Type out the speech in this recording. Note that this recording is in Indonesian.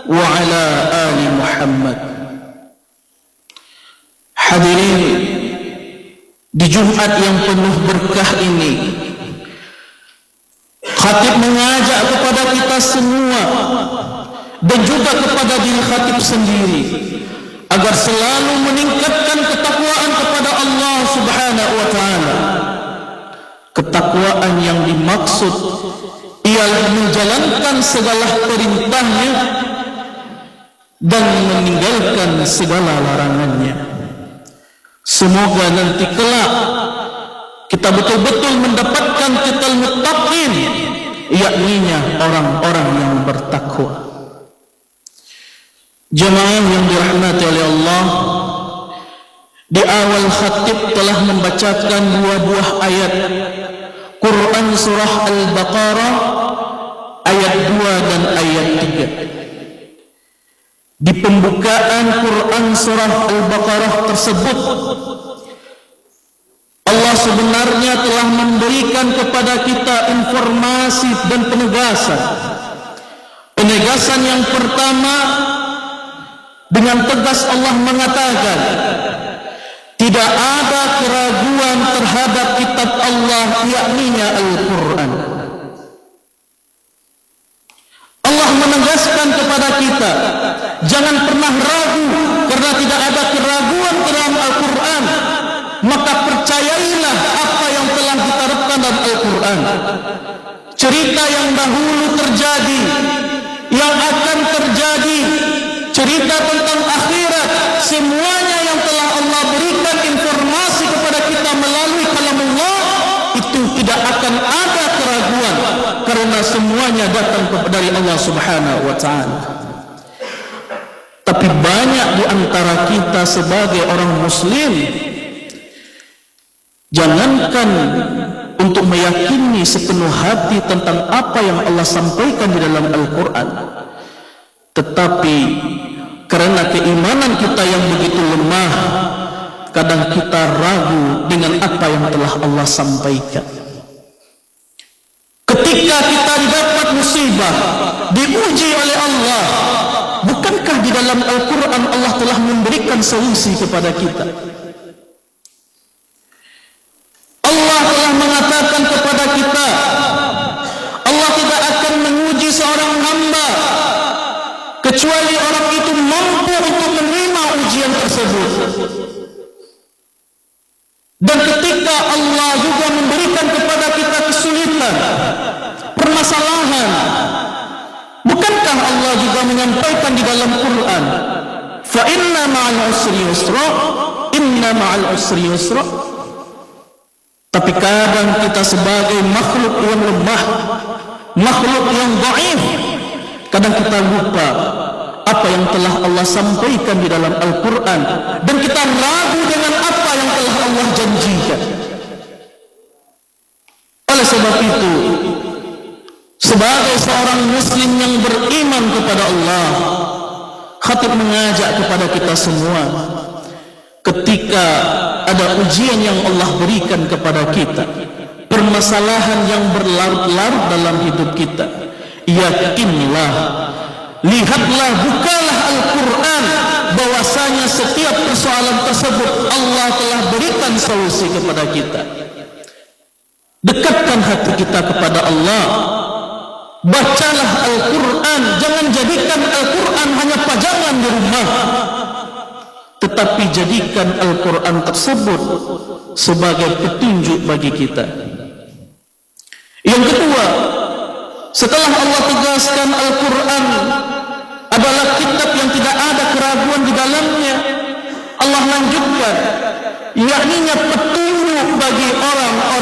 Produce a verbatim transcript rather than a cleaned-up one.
wa ala ali Muhammad. Hadirin, di Jumat yang penuh berkah ini, khatib mengajak kepada kita semua dan juga kepada diri khatib sendiri agar selalu meningkatkan ketakwaan kepada Allah Subhanahu wa taala. Ketakwaan yang dimaksud ialah menjalankan segala perintahnya dan meninggalkan segala larangannya. Semoga nanti kelak kita betul-betul mendapatkan kital muttaqin, yakninya orang-orang yang bertakwa. Jemaah yang dirahmati oleh Allah, di awal khatib telah membacakan dua buah ayat Quran surah Al-Baqarah ayat dua dan ayat tiga. Di pembukaan Quran surah Al-Baqarah tersebut, Allah sebenarnya telah memberikan kepada kita informasi dan penegasan. Penegasan yang pertama, dengan tegas Allah mengatakan, tidak ada keraguan terhadap kitab Allah, yakninya Al-Quran. Allah menegaskan kepada kita, jangan pernah ragu, karena tidak ada keraguan dalam Al-Quran. Maka percayailah apa yang telah diterapkan dalam Al-Quran. Cerita yang dahulu terjadi, yang akan terjadi, cerita tentang akhirat, semuanya yang telah Allah berikan informasi kepada kita melalui kalamullah, itu tidak akan ada keraguan, karena semuanya datang dari Allah Subhanahu wa taala. Tapi banyak di antara kita sebagai orang muslim, jangankan untuk meyakini sepenuh hati tentang apa yang Allah sampaikan di dalam Al-Quran, tetapi karena keimanan kita yang begitu lemah, kadang kita ragu dengan apa yang telah Allah sampaikan. Ketika kita didapat musibah, diuji oleh Allah, bukankah di dalam Al-Quran Allah telah memberikan solusi kepada kita? Allah telah mengatakan kepada kita, Allah tidak akan menguji seorang hamba kecuali orang itu mampu untuk menerima ujian tersebut. Dan ketika Allah juga memberikan kepada kita kesulitan, permasalahan, bukankah Allah juga menyampaikan di dalam Quran, fa inna ma'al usri yusra, inna ma'al usri yusra. Tapi kadang kita sebagai makhluk yang lemah, makhluk yang dhaif, kadang kita lupa apa yang telah Allah sampaikan di dalam Al-Quran, dan kita ragu dengan apa yang telah Allah janjikan. Oleh sebab itu, sebagai seorang muslim yang beriman kepada Allah, khatib mengajak kepada kita semua, ketika ada ujian yang Allah berikan kepada kita, permasalahan yang berlarut-larut dalam hidup kita, yakinlah, lihatlah, bukalah Al-Quran, bahwasanya setiap persoalan tersebut Allah telah berikan solusi kepada kita. Dekatkan hati kita kepada Allah, bacalah Al-Quran, jangan jadikan Al-Quran hanya pajangan di rumah, tetapi jadikan Al-Quran tersebut sebagai petunjuk bagi kita. Yang kedua, setelah Allah tegaskan Al-Quran adalah kitab yang tidak ada keraguan di dalamnya, Allah lanjutkan, yakninya petunjuk bagi orang-orang